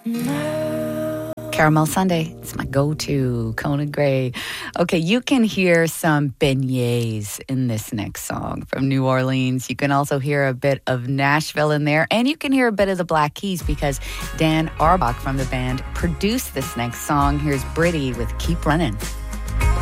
Caramel Sunday. It's my go-to. Conan Gray. Okay, you can hear some beignets in this next song from New Orleans. You can also hear a bit of Nashville in there. And you can hear a bit of the Black Keys because Dan Auerbach from the band produced this next song. Here's Britty with Keep Running.